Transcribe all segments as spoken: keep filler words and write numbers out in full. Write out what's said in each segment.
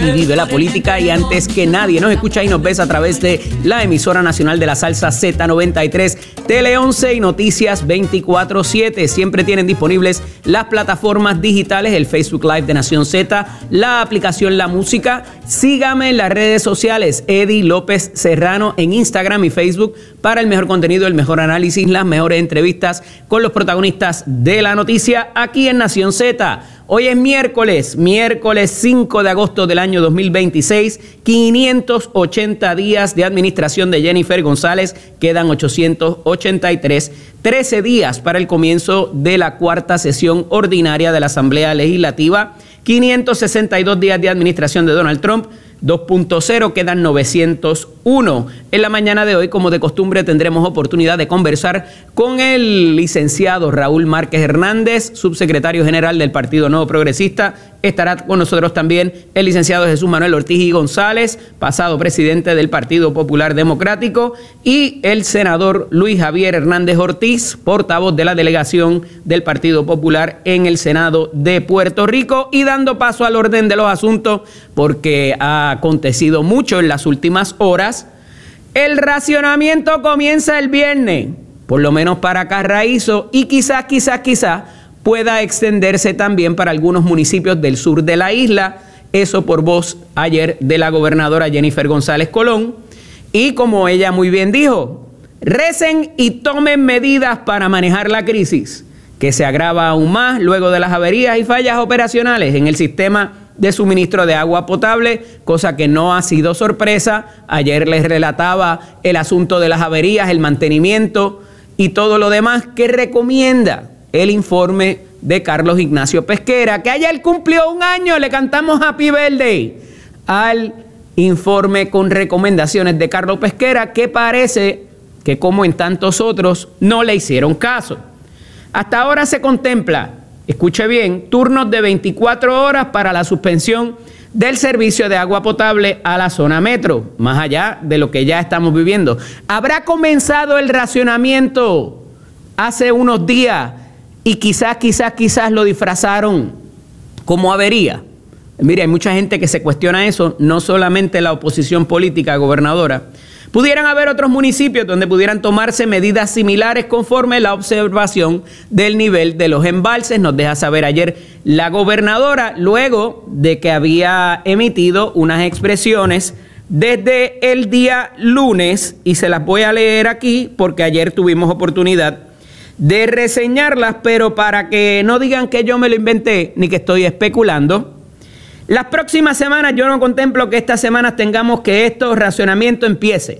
y vive la política. Y antes que nadie nos escucha y nos ves a través de la emisora nacional de la salsa Z noventa y tres, Tele once y Noticias veinticuatro siete. Siempre tienen disponibles las plataformas digitales, el Facebook Live de Nación Z, la aplicación La Música. Sígame en las redes sociales, Eddie López Serrano, en Instagram y Facebook, para el mejor contenido, el mejor análisis, las mejores entrevistas con los protagonistas de la noticia aquí en Nación Z. Hoy es miércoles, miércoles cinco de agosto del año dos mil veintiséis, quinientos ochenta días de administración de Jennifer González, quedan ochocientos ochenta y tres, trece días para el comienzo de la cuarta sesión ordinaria de la Asamblea Legislativa, quinientos sesenta y dos días de administración de Donald Trump, dos punto cero, quedan novecientos uno. En la mañana de hoy, como de costumbre, tendremos oportunidad de conversar con el licenciado Raúl Márquez Hernández, subsecretario general del Partido Nuevo Progresista. Estará con nosotros también el licenciado Jesús Manuel Ortiz y González, pasado presidente del Partido Popular Democrático, y el senador Luis Javier Hernández Ortiz, portavoz de la delegación del Partido Popular en el Senado de Puerto Rico. Y dando paso al orden de los asuntos, porque ha acontecido mucho en las últimas horas, el racionamiento comienza el viernes, por lo menos para Carraízo, y quizás, quizás, quizás pueda extenderse también para algunos municipios del sur de la isla. Eso por voz ayer de la gobernadora Jennifer González Colón. Y como ella muy bien dijo, recen y tomen medidas para manejar la crisis, que se agrava aún más luego de las averías y fallas operacionales en el sistema de suministro de agua potable, cosa que no ha sido sorpresa. Ayer les relataba el asunto de las averías, el mantenimiento y todo lo demás que recomienda el informe de Carlos Ignacio Pesquera, que ayer cumplió un año. Le cantamos Happy Birthday al informe con recomendaciones de Carlos Pesquera, que parece que, como en tantos otros, no le hicieron caso. Hasta ahora se contempla, escuche bien, turnos de veinticuatro horas para la suspensión del servicio de agua potable a la zona metro, más allá de lo que ya estamos viviendo. Habrá comenzado el racionamiento hace unos días y quizás, quizás, quizás lo disfrazaron como avería. Mire, hay mucha gente que se cuestiona eso, no solamente la oposición política, gobernadora. Pudieran haber otros municipios donde pudieran tomarse medidas similares conforme la observación del nivel de los embalses, nos deja saber ayer la gobernadora, luego de que había emitido unas expresiones desde el día lunes, y se las voy a leer aquí porque ayer tuvimos oportunidad de reseñarlas, pero para que no digan que yo me lo inventé ni que estoy especulando. Las próximas semanas yo no contemplo que estas semanas tengamos que este racionamiento empiece.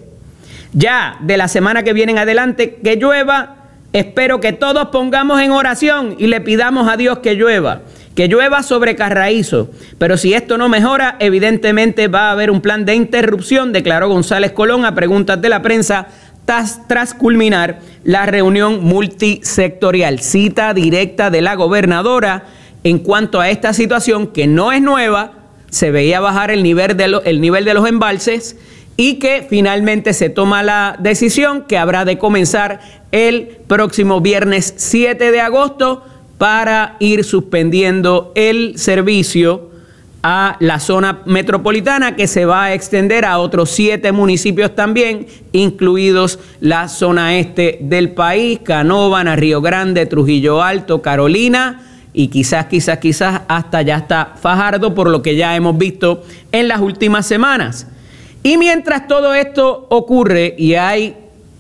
Ya de la semana que viene en adelante que llueva, espero que todos pongamos en oración y le pidamos a Dios que llueva, que llueva sobre Carraízo. Pero si esto no mejora, evidentemente va a haber un plan de interrupción, declaró González Colón a preguntas de la prensa tras, tras culminar la reunión multisectorial. Cita directa de la gobernadora en cuanto a esta situación, que no es nueva. Se veía bajar el nivel de, lo, el nivel de los embalses, y que finalmente se toma la decisión que habrá de comenzar el próximo viernes siete de agosto para ir suspendiendo el servicio a la zona metropolitana, que se va a extender a otros siete municipios también, incluidos la zona este del país: Canóvana, Río Grande, Trujillo Alto, Carolina, y quizás, quizás, quizás hasta ya está Fajardo, por lo que ya hemos visto en las últimas semanas. Y mientras todo esto ocurre y hay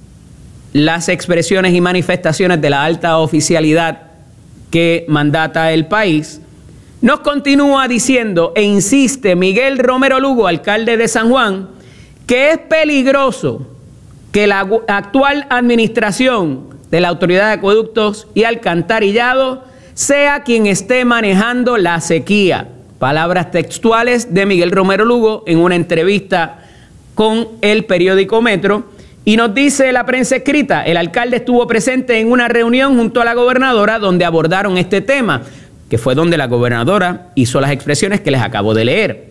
las expresiones y manifestaciones de la alta oficialidad que mandata el país, nos continúa diciendo e insiste Miguel Romero Lugo, alcalde de San Juan, que es peligroso que la actual administración de la Autoridad de Acueductos y Alcantarillado sea quien esté manejando la sequía. Palabras textuales de Miguel Romero Lugo en una entrevista con el periódico Metro. Y nos dice la prensa escrita, el alcalde estuvo presente en una reunión junto a la gobernadora donde abordaron este tema, que fue donde la gobernadora hizo las expresiones que les acabo de leer.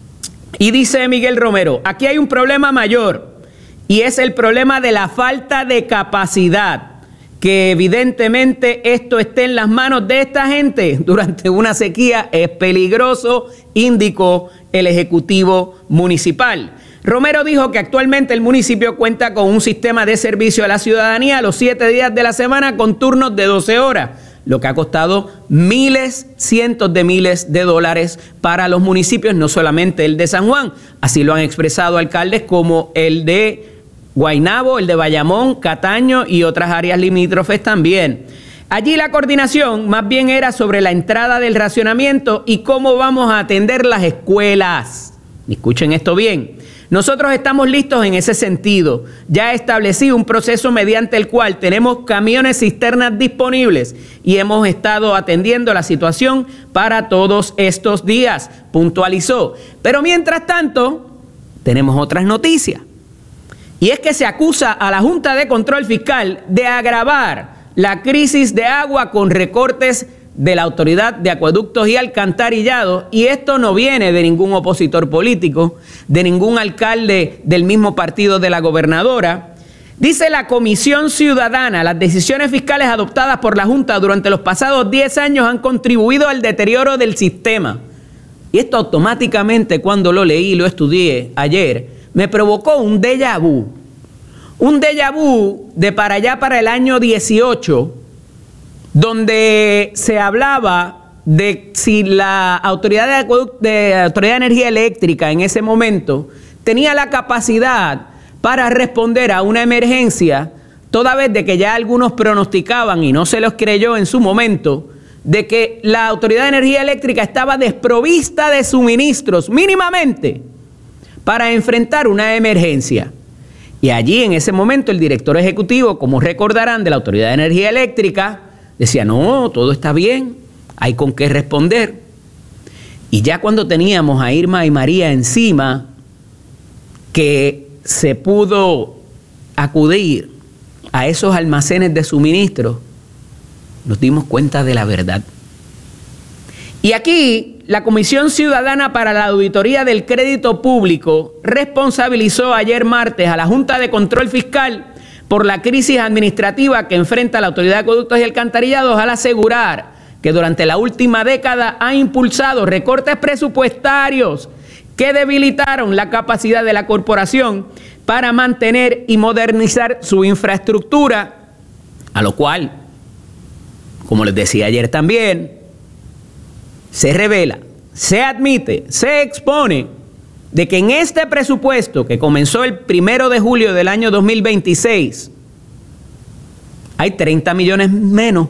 Y dice Miguel Romero, aquí hay un problema mayor, y es el problema de la falta de capacidad. Que evidentemente esto esté en las manos de esta gente durante una sequía es peligroso, indicó el Ejecutivo Municipal. Romero dijo que actualmente el municipio cuenta con un sistema de servicio a la ciudadanía los siete días de la semana con turnos de doce horas, lo que ha costado miles, cientos de miles de dólares para los municipios, no solamente el de San Juan. Así lo han expresado alcaldes como el de Guaynabo, el de Bayamón, Cataño y otras áreas limítrofes también. Allí la coordinación más bien era sobre la entrada del racionamiento y cómo vamos a atender las escuelas. Escuchen esto bien. Nosotros estamos listos en ese sentido. Ya he establecido un proceso mediante el cual tenemos camiones cisternas disponibles y hemos estado atendiendo la situación para todos estos días, puntualizó. Pero mientras tanto, tenemos otras noticias. Y es que se acusa a la Junta de Control Fiscal de agravar la crisis de agua con recortes de la Autoridad de Acueductos y Alcantarillado, y esto no viene de ningún opositor político, de ningún alcalde del mismo partido de la gobernadora. Dice la Comisión Ciudadana, las decisiones fiscales adoptadas por la Junta durante los pasados diez años han contribuido al deterioro del sistema. Y esto automáticamente, cuando lo leí y lo estudié ayer, me provocó un déjà vu. Un déjà vu de para allá para el año dieciocho, donde se hablaba de si la Autoridad de, Acueduct- de Autoridad de Energía Eléctrica en ese momento tenía la capacidad para responder a una emergencia, toda vez de que ya algunos pronosticaban, y no se los creyó en su momento, de que la Autoridad de Energía Eléctrica estaba desprovista de suministros mínimamente para enfrentar una emergencia. Y allí en ese momento el director ejecutivo, como recordarán, de la Autoridad de Energía Eléctrica, decía, no, todo está bien, hay con qué responder. Y ya cuando teníamos a Irma y María encima, que se pudo acudir a esos almacenes de suministro, nos dimos cuenta de la verdad. Y aquí la Comisión Ciudadana para la Auditoría del Crédito Público responsabilizó ayer martes a la Junta de Control Fiscal por la crisis administrativa que enfrenta la Autoridad de Acueductos y Alcantarillados, al asegurar que durante la última década ha impulsado recortes presupuestarios que debilitaron la capacidad de la corporación para mantener y modernizar su infraestructura, a lo cual, como les decía ayer también, se revela, se admite, se expone de que en este presupuesto que comenzó el primero de julio del año dos mil veintiséis, hay treinta millones menos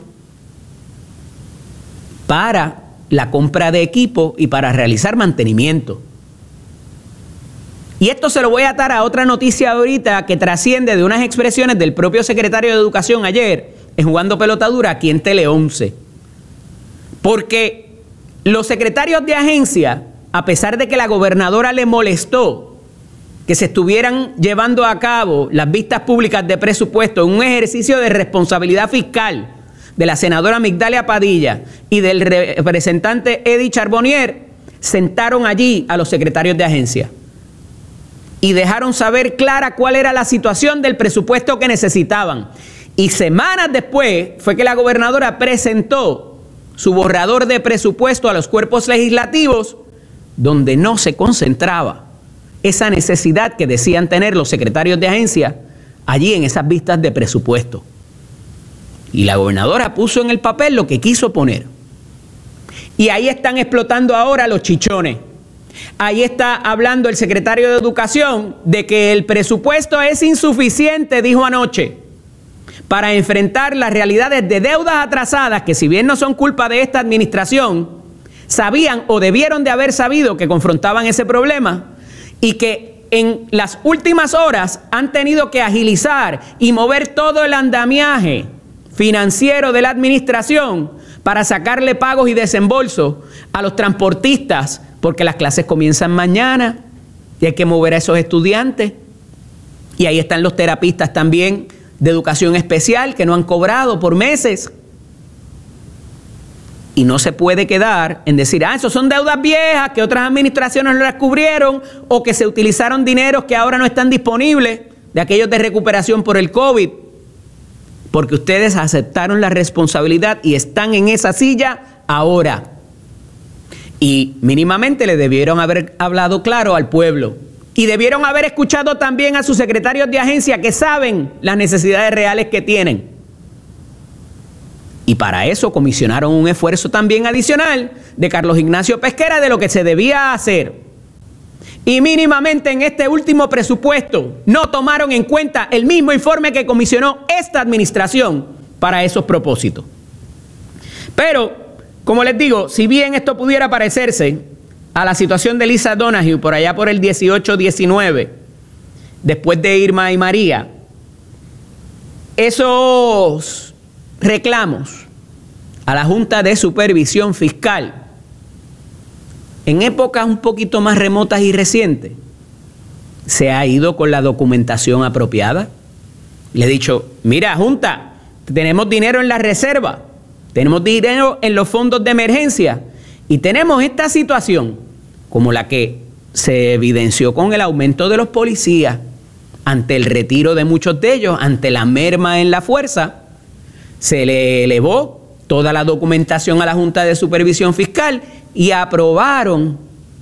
para la compra de equipo y para realizar mantenimiento. Y esto se lo voy a atar a otra noticia ahorita que trasciende de unas expresiones del propio secretario de Educación ayer en Jugando Pelota Dura aquí en Tele once. Porque los secretarios de agencia, a pesar de que la gobernadora le molestó que se estuvieran llevando a cabo las vistas públicas de presupuesto en un ejercicio de responsabilidad fiscal de la senadora Migdalia Padilla y del representante Eddie Charbonnier, sentaron allí a los secretarios de agencia y dejaron saber clara cuál era la situación del presupuesto que necesitaban. Y semanas después fue que la gobernadora presentó su borrador de presupuesto a los cuerpos legislativos, donde no se concentraba esa necesidad que decían tener los secretarios de agencia allí en esas vistas de presupuesto. Y la gobernadora puso en el papel lo que quiso poner. Y ahí están explotando ahora los chichones. Ahí está hablando el secretario de Educación de que el presupuesto es insuficiente, dijo anoche, para enfrentar las realidades de deudas atrasadas que, si bien no son culpa de esta administración, sabían o debieron de haber sabido que confrontaban ese problema y que en las últimas horas han tenido que agilizar y mover todo el andamiaje financiero de la administración para sacarle pagos y desembolsos a los transportistas, porque las clases comienzan mañana y hay que mover a esos estudiantes. Y ahí están los terapistas también de educación especial que no han cobrado por meses. Y no se puede quedar en decir, ah, eso son deudas viejas que otras administraciones no las cubrieron o que se utilizaron dineros que ahora no están disponibles, de aquellos de recuperación por el COVID, porque ustedes aceptaron la responsabilidad y están en esa silla ahora. Y mínimamente le debieron haber hablado claro al pueblo. Y debieron haber escuchado también a sus secretarios de agencia que saben las necesidades reales que tienen. Y para eso comisionaron un esfuerzo también adicional de Carlos Ignacio Pesquera de lo que se debía hacer. Y mínimamente en este último presupuesto no tomaron en cuenta el mismo informe que comisionó esta administración para esos propósitos. Pero, como les digo, si bien esto pudiera parecerse a la situación de Lisa Donoghue por allá por el dieciocho diecinueve, después de Irma y María, esos reclamos a la Junta de Supervisión Fiscal en épocas un poquito más remotas y recientes se ha ido con la documentación apropiada. Le he dicho, mira Junta, tenemos dinero en la reserva, tenemos dinero en los fondos de emergencia y tenemos esta situación como la que se evidenció con el aumento de los policías, ante el retiro de muchos de ellos, ante la merma en la fuerza. Se le elevó toda la documentación a la Junta de Supervisión Fiscal y aprobaron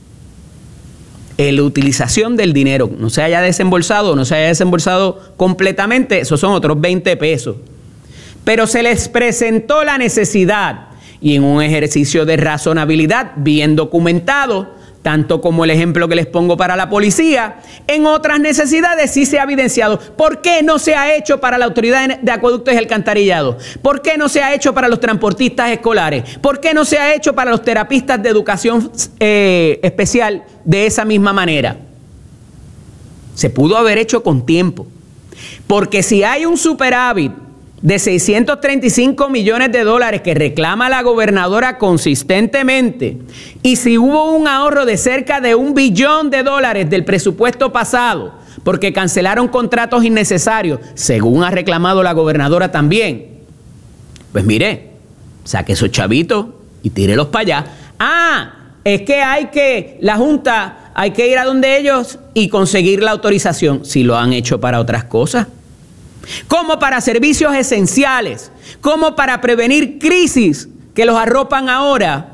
la utilización del dinero. No se haya desembolsado, no se haya desembolsado completamente, esos son otros veinte pesos. Pero se les presentó la necesidad y en un ejercicio de razonabilidad bien documentado, tanto como el ejemplo que les pongo para la policía, en otras necesidades sí se ha evidenciado. ¿Por qué no se ha hecho para la Autoridad de Acueductos y Alcantarillado? ¿Por qué no se ha hecho para los transportistas escolares? ¿Por qué no se ha hecho para los terapistas de educación eh, especial de esa misma manera? Se pudo haber hecho con tiempo. Porque si hay un superávit de seiscientos treinta y cinco millones de dólares que reclama la gobernadora consistentemente, y si hubo un ahorro de cerca de un billón de dólares del presupuesto pasado, porque cancelaron contratos innecesarios, según ha reclamado la gobernadora también, pues mire, saque esos chavitos y tírelos para allá. Ah, es que hay que, la Junta, hay que ir a donde ellos y conseguir la autorización, si lo han hecho para otras cosas. Como para servicios esenciales, como para prevenir crisis que los arropan ahora.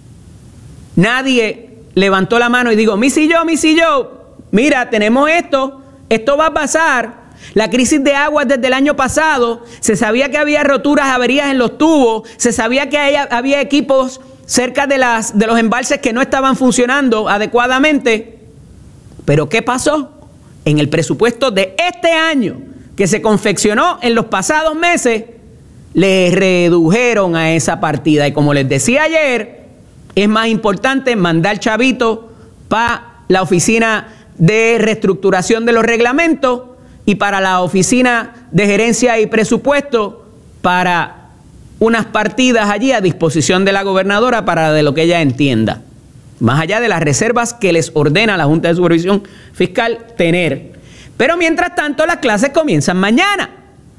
Nadie levantó la mano y dijo, mi si yo, mi si yo, mira, tenemos esto, esto va a pasar. La crisis de aguas desde el año pasado, se sabía que había roturas, averías en los tubos, se sabía que había, había equipos cerca de, las, de los embalses que no estaban funcionando adecuadamente. Pero ¿qué pasó? En el presupuesto de este año, que se confeccionó en los pasados meses, le redujeron a esa partida. Y como les decía ayer, es más importante mandar chavito para la oficina de reestructuración de los reglamentos y para la oficina de gerencia y presupuesto para unas partidas allí a disposición de la gobernadora para de lo que ella entienda. Más allá de las reservas que les ordena la Junta de Supervisión Fiscal tener. Pero mientras tanto, las clases comienzan mañana.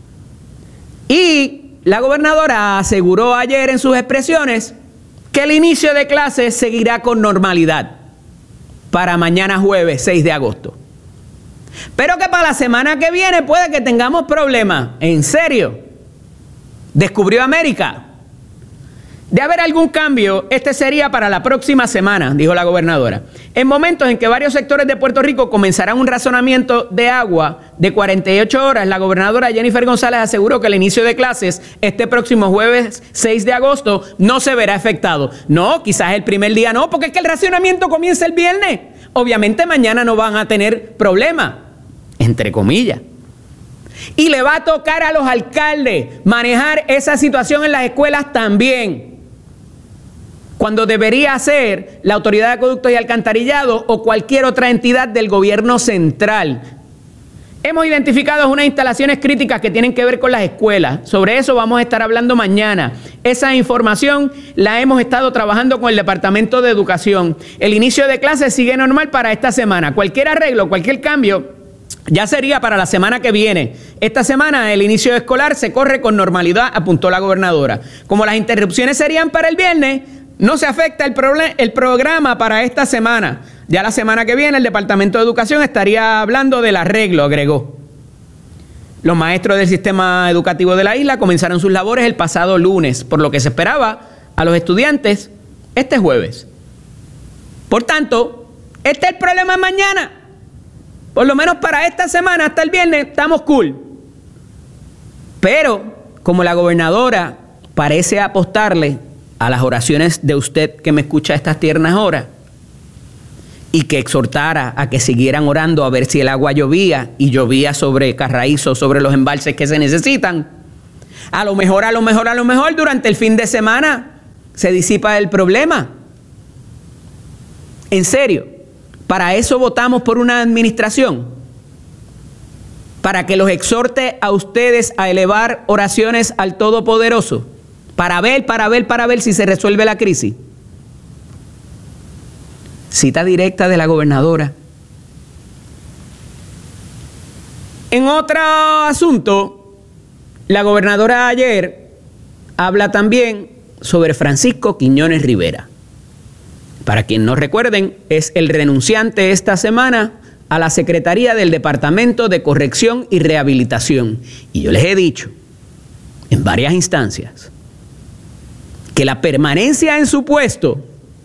Y la gobernadora aseguró ayer en sus expresiones que el inicio de clases seguirá con normalidad para mañana jueves seis de agosto. Pero que para la semana que viene puede que tengamos problemas. ¿En serio? ¿Descubrió América? De haber algún cambio, este sería para la próxima semana, dijo la gobernadora. En momentos en que varios sectores de Puerto Rico comenzarán un razonamiento de agua de cuarenta y ocho horas, la gobernadora Jennifer González aseguró que el inicio de clases este próximo jueves seis de agosto no se verá afectado. No, quizás el primer día no, porque es que el racionamiento comienza el viernes. Obviamente mañana no van a tener problema, entre comillas. Y le va a tocar a los alcaldes manejar esa situación en las escuelas también, cuando debería ser la Autoridad de Acueductos y Alcantarillado o cualquier otra entidad del gobierno central. Hemos identificado unas instalaciones críticas que tienen que ver con las escuelas. Sobre eso vamos a estar hablando mañana. Esa información la hemos estado trabajando con el Departamento de Educación. El inicio de clases sigue normal para esta semana. Cualquier arreglo, cualquier cambio, ya sería para la semana que viene. Esta semana el inicio escolar se corre con normalidad, apuntó la gobernadora. Como las interrupciones serían para el viernes, no se afecta el, el programa para esta semana. Ya la semana que viene el Departamento de Educación estaría hablando del arreglo, agregó. Los maestros del sistema educativo de la isla comenzaron sus labores el pasado lunes, por lo que se esperaba a los estudiantes este jueves. Por tanto, este es el problema mañana. Por lo menos para esta semana, hasta el viernes, estamos cool. Pero, como la gobernadora parece apostarle a las oraciones de usted que me escucha a estas tiernas horas, y que exhortara a que siguieran orando a ver si el agua llovía, y llovía sobre Carraízo, sobre los embalses que se necesitan, a lo mejor, a lo mejor, a lo mejor, durante el fin de semana se disipa el problema. En serio, ¿para eso votamos por una administración? ¿Para que los exhorte a ustedes a elevar oraciones al Todopoderoso? Para ver, para ver, para ver si se resuelve la crisis. Cita directa de la gobernadora. En otro asunto, la gobernadora ayer habla también sobre Francisco Quiñones Rivera. Para quien no recuerden, es el renunciante esta semana a la Secretaría del Departamento de Corrección y Rehabilitación. Y yo les he dicho en varias instancias que la permanencia en su puesto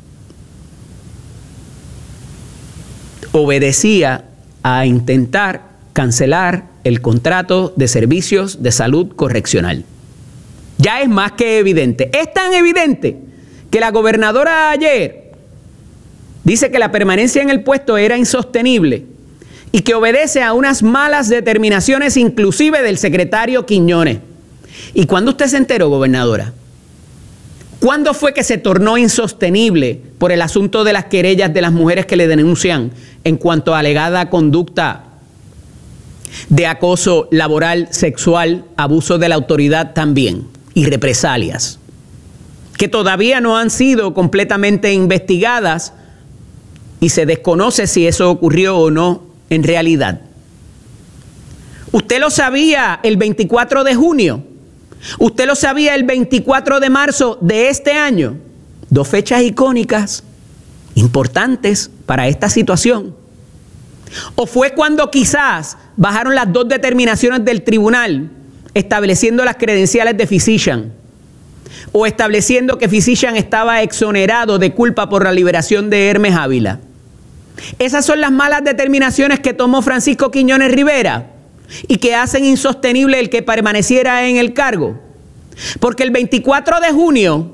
obedecía a intentar cancelar el contrato de servicios de salud correccional. Ya es más que evidente. Es tan evidente que la gobernadora ayer dice que la permanencia en el puesto era insostenible y que obedece a unas malas determinaciones inclusive del secretario Quiñones. ¿Y cuándo usted se enteró, gobernadora? ¿Cuándo fue que se tornó insostenible por el asunto de las querellas de las mujeres que le denuncian en cuanto a alegada conducta de acoso laboral, sexual, abuso de la autoridad también y represalias, que todavía no han sido completamente investigadas y se desconoce si eso ocurrió o no en realidad? Usted lo sabía el veinticuatro de junio. Usted lo sabía el veinticuatro de marzo de este año. Dos fechas icónicas, importantes para esta situación. ¿O fue cuando quizás bajaron las dos determinaciones del tribunal estableciendo las credenciales de Physician? ¿O estableciendo que Physician estaba exonerado de culpa por la liberación de Hermes Ávila? Esas son las malas determinaciones que tomó Francisco Quiñones Rivera y que hacen insostenible el que permaneciera en el cargo. Porque el veinticuatro de junio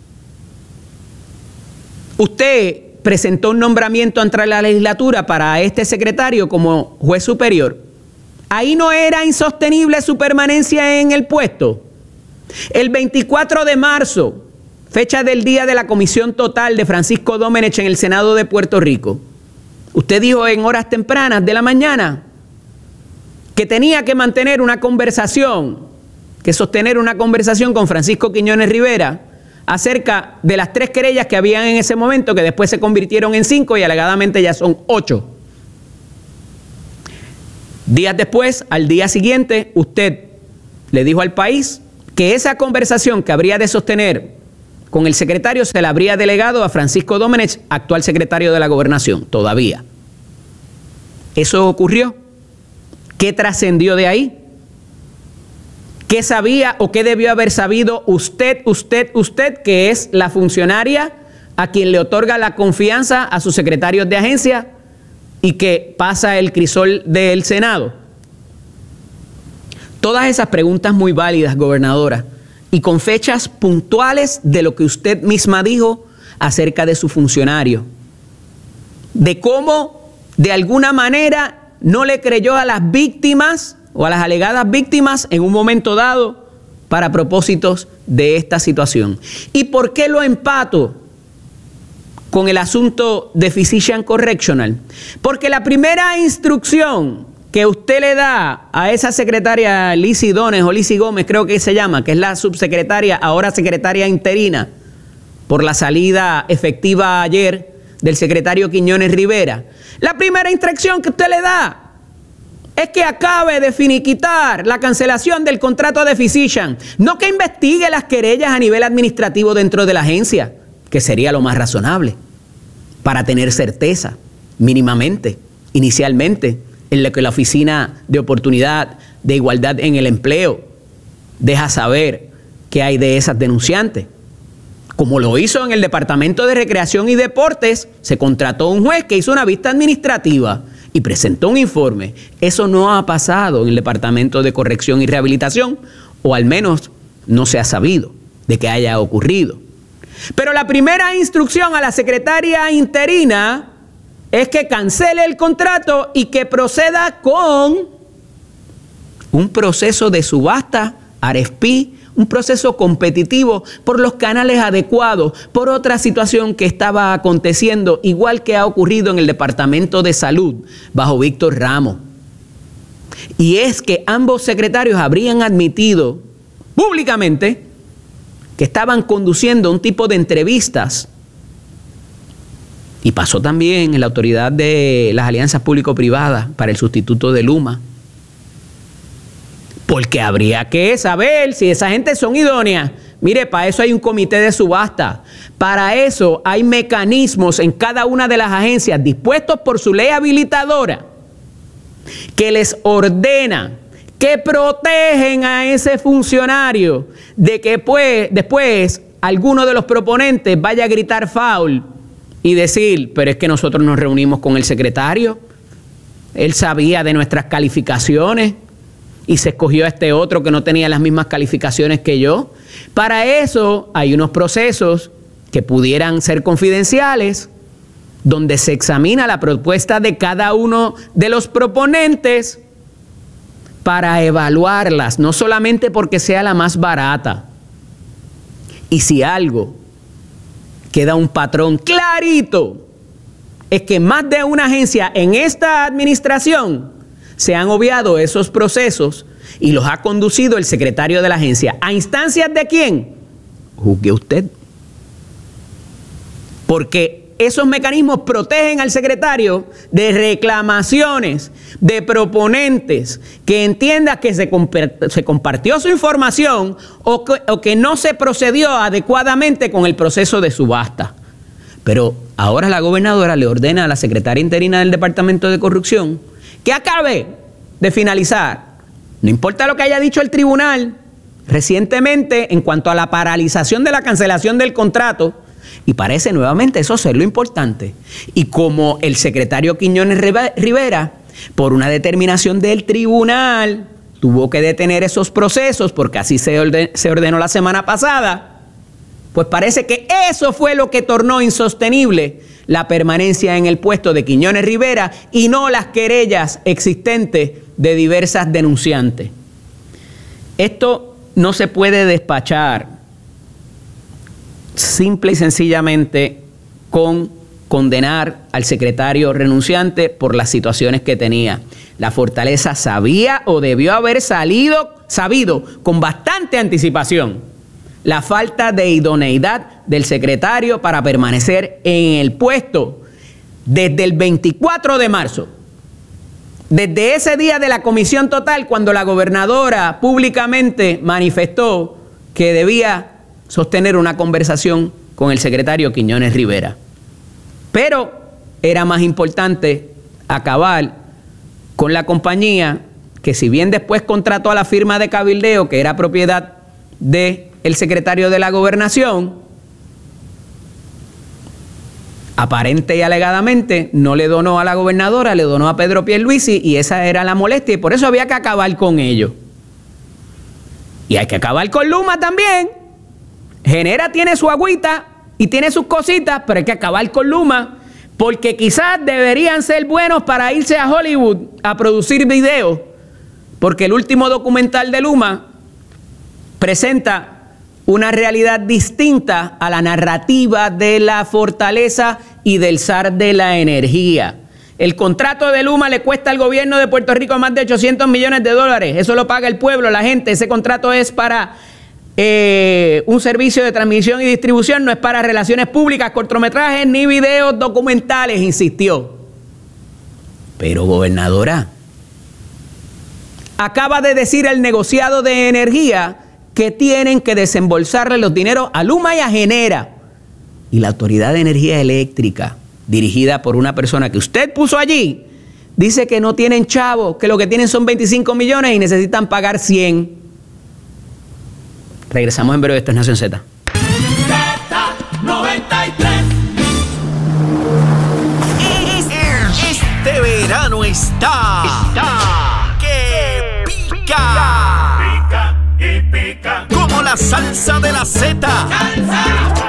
usted presentó un nombramiento ante la legislatura para este secretario como juez superior. Ahí no era insostenible su permanencia en el puesto. El veinticuatro de marzo, fecha del día de la comisión total de Francisco Domenech en el Senado de Puerto Rico, usted dijo en horas tempranas de la mañana que tenía que mantener una conversación, que sostener una conversación con Francisco Quiñones Rivera acerca de las tres querellas que habían en ese momento, que después se convirtieron en cinco y alegadamente ya son ocho. Días después, al día siguiente, usted le dijo al país que esa conversación que habría de sostener con el secretario se la habría delegado a Francisco Domenech, actual secretario de la Gobernación, todavía. ¿Eso ocurrió? ¿Qué trascendió de ahí? ¿Qué sabía o qué debió haber sabido usted, usted, usted, que es la funcionaria a quien le otorga la confianza a sus secretarios de agencia y que pasa el crisol del Senado? Todas esas preguntas muy válidas, gobernadora, y con fechas puntuales de lo que usted misma dijo acerca de su funcionario, de cómo de alguna manera no le creyó a las víctimas o a las alegadas víctimas en un momento dado para propósitos de esta situación. ¿Y por qué lo empato con el asunto de Physician Correctional? Porque la primera instrucción que usted le da a esa secretaria Lizy Dones o Lizy Gómez, creo que se llama, que es la subsecretaria, ahora secretaria interina, por la salida efectiva ayer del secretario Quiñones Rivera, la primera instrucción que usted le da es que acabe de finiquitar la cancelación del contrato de Physician, no que investigue las querellas a nivel administrativo dentro de la agencia, que sería lo más razonable, para tener certeza, mínimamente, inicialmente, en lo que la Oficina de Oportunidad de Igualdad en el Empleo deja saber qué hay de esas denunciantes. Como lo hizo en el Departamento de Recreación y Deportes, se contrató un juez que hizo una vista administrativa y presentó un informe. Eso no ha pasado en el Departamento de Corrección y Rehabilitación, o al menos no se ha sabido de que haya ocurrido. Pero la primera instrucción a la secretaria interina es que cancele el contrato y que proceda con un proceso de subasta, R F P, un proceso competitivo por los canales adecuados, por otra situación que estaba aconteciendo, igual que ha ocurrido en el Departamento de Salud bajo Víctor Ramos. Y es que ambos secretarios habrían admitido públicamente que estaban conduciendo un tipo de entrevistas. Y pasó también en la Autoridad de las Alianzas Público-Privadas para el sustituto de Luma. Porque habría que saber si esa gente son idóneas. Mire, para eso hay un comité de subasta. Para eso hay mecanismos en cada una de las agencias dispuestos por su ley habilitadora que les ordena, que protegen a ese funcionario de que pues, después alguno de los proponentes vaya a gritar foul y decir, pero es que nosotros nos reunimos con el secretario, él sabía de nuestras calificaciones y se escogió a este otro que no tenía las mismas calificaciones que yo. Para eso hay unos procesos que pudieran ser confidenciales, donde se examina la propuesta de cada uno de los proponentes para evaluarlas, no solamente porque sea la más barata. Y si algo queda un patrón clarito, es que más de una agencia en esta administración se han obviado esos procesos y los ha conducido el secretario de la agencia. ¿A instancias de quién? Juzgue usted. Porque esos mecanismos protegen al secretario de reclamaciones de proponentes que entienda que se, comp- se compartió su información o que, o que no se procedió adecuadamente con el proceso de subasta. Pero ahora la gobernadora le ordena a la secretaria interina del Departamento de Corrupción que acabe de finalizar, no importa lo que haya dicho el tribunal recientemente en cuanto a la paralización de la cancelación del contrato, y parece nuevamente eso ser lo importante. Y como el secretario Quiñones Rivera, por una determinación del tribunal, tuvo que detener esos procesos porque así se ordenó, se ordenó la semana pasada, pues parece que eso fue lo que tornó insostenible la permanencia en el puesto de Quiñones Rivera y no las querellas existentes de diversas denunciantes. Esto no se puede despachar simple y sencillamente con condenar al secretario renunciante por las situaciones que tenía. La Fortaleza sabía o debió haber salido, sabido con bastante anticipación la falta de idoneidad del secretario para permanecer en el puesto desde el veinticuatro de marzo. Desde ese día de la comisión total, cuando la gobernadora públicamente manifestó que debía sostener una conversación con el secretario Quiñones Rivera. Pero era más importante acabar con la compañía que, si bien después contrató a la firma de cabildeo que era propiedad del secretario de la Gobernación, aparente y alegadamente no le donó a la gobernadora, le donó a Pedro Pierluisi, y esa era la molestia, y por eso había que acabar con ello. Y hay que acabar con Luma también. Genera tiene su agüita y tiene sus cositas, pero hay que acabar con Luma, porque quizás deberían ser buenos para irse a Hollywood a producir videos, porque el último documental de Luma presenta una realidad distinta a la narrativa de la Fortaleza y del zar de la energía. El contrato de Luma le cuesta al gobierno de Puerto Rico más de ochocientos millones de dólares. Eso lo paga el pueblo, la gente. Ese contrato es para eh, un servicio de transmisión y distribución, no es para relaciones públicas, cortometrajes ni videos documentales, insistió. Pero, gobernadora, acaba de decir el negociado de energía que tienen que desembolsarle los dineros a Luma y a Genera. Y la Autoridad de Energía Eléctrica, dirigida por una persona que usted puso allí, dice que no tienen chavos, que lo que tienen son veinticinco millones y necesitan pagar cien. Regresamos en breve, esto es Nación Z. verano está, está que pica, pica y pica, como la salsa de la Z. ¡Salsa!